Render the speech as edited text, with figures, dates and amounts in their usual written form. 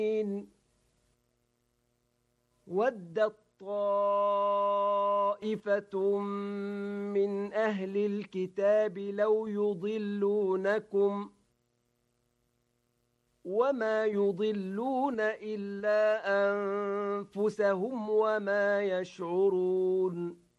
ودت طائفة من أهل الكتاب لو يضلونكم وما يضلون إلا أنفسهم وما يشعرون